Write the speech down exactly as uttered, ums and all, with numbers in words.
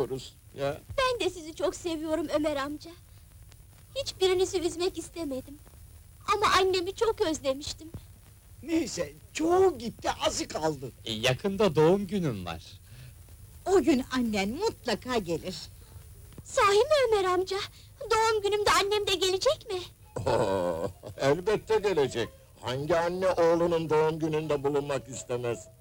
seviyoruz. Ya. Ben de sizi çok seviyorum Ömer amca. Hiçbirinizi üzmek istemedim. Ama annemi çok özlemiştim. Neyse, çoğu gitti, azı kaldı. E, yakında doğum günüm var. O gün annen mutlaka gelir. Sahi mi Ömer amca? Doğum günümde annem de gelecek mi? Oo, elbette gelecek. Hangi anne oğlunun doğum gününde bulunmak istemez?